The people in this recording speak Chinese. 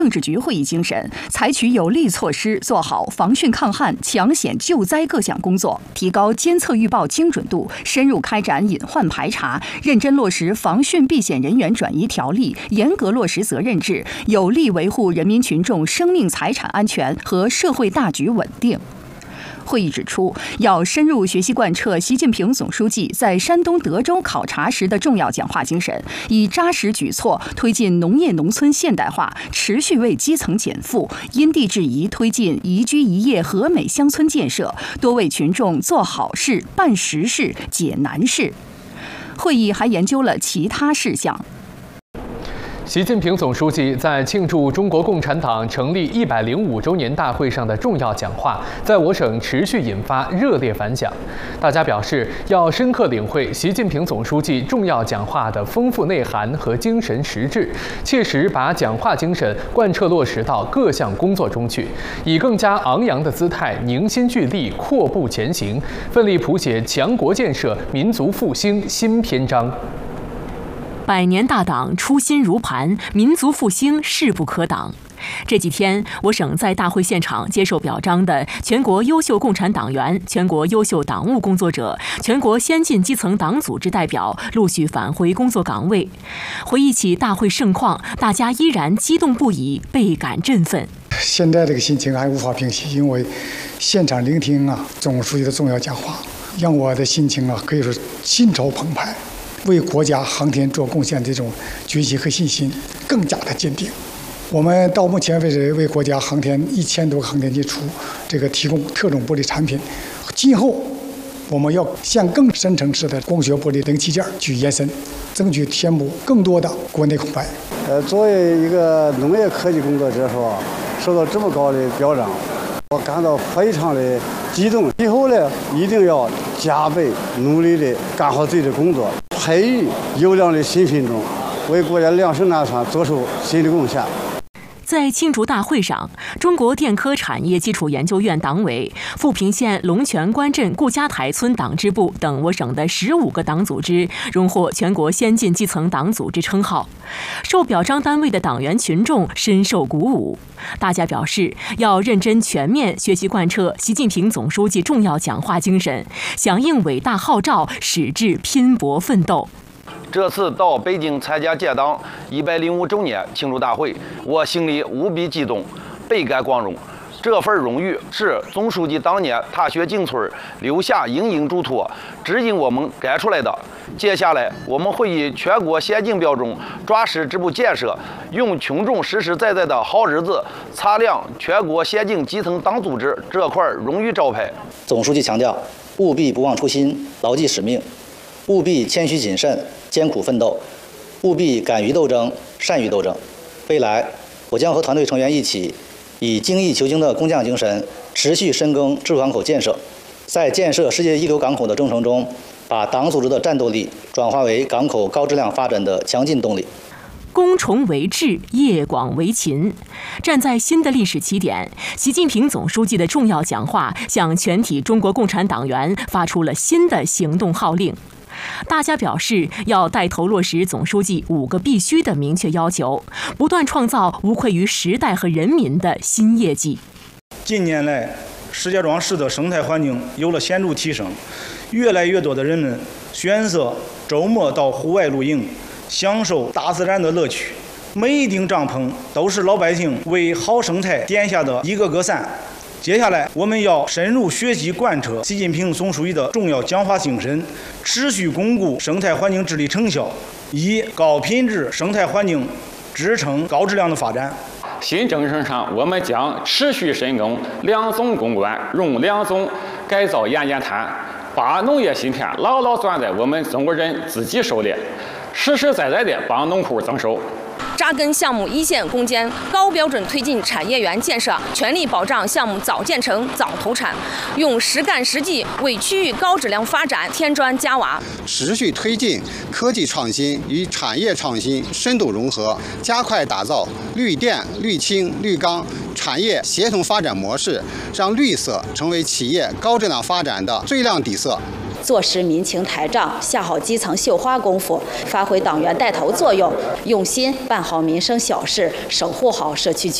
政治局会议精神，采取有力措施，做好防汛抗旱、抢险救灾各项工作，提高监测预报精准度，深入开展隐患排查，认真落实防汛避险人员转移条例，严格落实责任制，有力维护人民群众生命财产安全和社会大局稳定。会议指出，要深入学习贯彻习近平总书记在山东德州考察时的重要讲话精神，以扎实举措推进农业农村现代化，持续为基层减负，因地制宜推进宜居宜业和美乡村建设，多为群众做好事、办实事、解难事。会议还研究了其他事项。 习近平总书记在庆祝中国共产党成立105周年大会上的重要讲话，在我省持续引发热烈反响。大家表示，要深刻领会习近平总书记重要讲话的丰富内涵和精神实质，切实把讲话精神贯彻落实到各项工作中去，以更加昂扬的姿态凝心聚力、阔步前行，奋力谱写强国建设、民族复兴新篇章。 百年大党初心如磐，民族复兴势不可挡。这几天，我省在大会现场接受表彰的全国优秀共产党员、全国优秀党务工作者、全国先进基层党组织代表陆续返回工作岗位。回忆起大会盛况，大家依然激动不已，倍感振奋。 现在这个心情还无法平息，因为现场聆听总书记的重要讲话，让我的心情可以说心潮澎湃。为国家航天做贡献的这种决心和信心更加的坚定。我们到目前为止为国家航天1000多个航天器提供特种玻璃产品，今后我们要向更深层次的光学玻璃零器件去延伸，争取填补更多的国内空白。 作为一个农业科技工作者受到这么高的表彰，我感到非常的激动。以后呢，一定要加倍努力的干好自己的工作，培育优良的新品种，为国家量身打算做出新的贡献。 在庆祝大会上，中国电科产业基础研究院党委、富平县龙泉关镇顾家台村党支部等我省的15个党组织荣获全国先进基层党组织称号。受表彰单位的党员群众深受鼓舞，大家表示要认真全面学习贯彻习近平总书记重要讲话精神，响应伟大号召，矢志拼搏奋斗。 这次到北京参加建党105周年庆祝大会，我心里无比激动，倍感光荣。这份荣誉是总书记当年踏雪进村留下营营嘱托，指引我们干出来的。接下来我们会以全国先进标准抓实支部建设，用群众实实在在的好日子擦亮全国先进基层党组织这块荣誉招牌。 总书记强调，务必不忘初心，牢记使命，务必谦虚谨慎，艰苦奋斗，务必敢于斗争，善于斗争。未来，我将和团队成员一起，以精益求精的工匠精神，持续深耕支港口建设，在建设世界一流港口的征程中，把党组织的战斗力转化为港口高质量发展的强劲动力。 攻崇为智，业广为勤。站在新的历史起点，习近平总书记的重要讲话向全体中国共产党员发出了新的行动号令。大家表示要带头落实总书记5个必须的明确要求，不断创造无愧于时代和人民的新业绩。 近年来，石家庄市的生态环境有了显著提升，越来越多的人们选择周末到户外露营，享受大自然的乐趣。每一顶帐篷都是老百姓为好生态点下的一个个赞。接下来，我们要深入学习贯彻习近平总书记的重要讲话精神，持续巩固生态环境治理成效，以高品质生态环境支撑高质量的发展。 新征程上，我们将持续深耕两总攻关，用两总改造严严谈，把农业芯片牢牢攥在我们中国人自己手里，实实在在地帮农户增收。 扎根项目一线攻坚，高标准推进产业园建设，全力保障项目早建成、早投产，用实干实际为区域高质量发展添砖加瓦。 持续推进科技创新与产业创新深度融合，加快打造绿电、绿氢、绿钢产业协同发展模式，让绿色成为企业高质量发展的最亮底色。 做实民情台账，下好基层绣花功夫，发挥党员带头作用，用心办好民生小事，守护好社区居